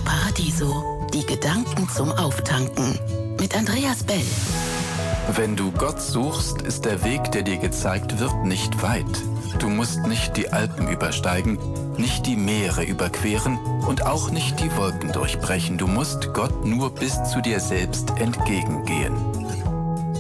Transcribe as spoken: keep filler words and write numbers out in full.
Paradiso. Die Gedanken zum Auftanken. Mit Andreas Bell. Wenn du Gott suchst, ist der Weg, der dir gezeigt wird, nicht weit. Du musst nicht die Alpen übersteigen, nicht die Meere überqueren und auch nicht die Wolken durchbrechen. Du musst Gott nur bis zu dir selbst entgegengehen.